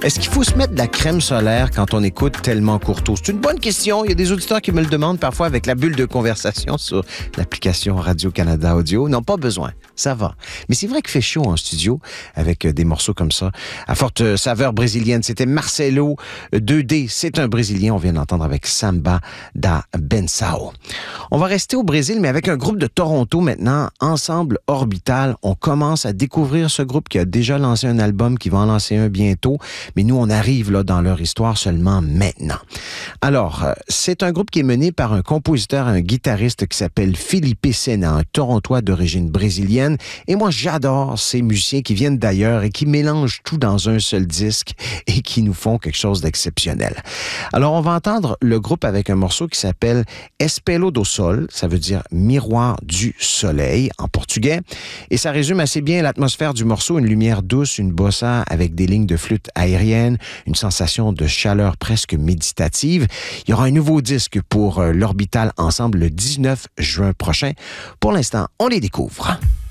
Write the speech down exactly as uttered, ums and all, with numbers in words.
Est-ce qu'il faut se mettre de la crème solaire quand on écoute Tellement Courteau? C'est une bonne question. Il y a des auditeurs qui me le demandent parfois avec la bulle de conversation sur l'application Radio-Canada Audio. Non, pas besoin. Ça va. Mais c'est vrai qu'il fait chaud en studio avec des morceaux comme ça, à forte saveur brésilienne. C'était Marcelo deux D. C'est un Brésilien. On vient d'entendre avec Samba da Benção. On va rester au Brésil, mais avec un groupe de Toronto maintenant, Ensemble Orbital. On commence à découvrir ce groupe qui a déjà lancé un album, qui va en lancer un bientôt. Mais nous, on arrive là dans leur histoire seulement maintenant. Alors, c'est un groupe qui est mené par un compositeur, un guitariste qui s'appelle Felipe Sena, un Torontois d'origine brésilienne. Et moi, j'adore ces musiciens qui viennent d'ailleurs et qui mélangent tout dans un seul disque et qui nous font quelque chose d'exceptionnel. Alors, on va entendre le groupe avec un morceau qui s'appelle Espelho do Sol, ça veut dire miroir du soleil en portugais. Et ça résume assez bien l'atmosphère du morceau, une lumière douce, une bossa avec des lignes de flûte aérienne, une sensation de chaleur presque méditative. Il y aura un nouveau disque pour l'Orbital Ensemble le dix-neuf juin prochain. Pour l'instant, on les découvre.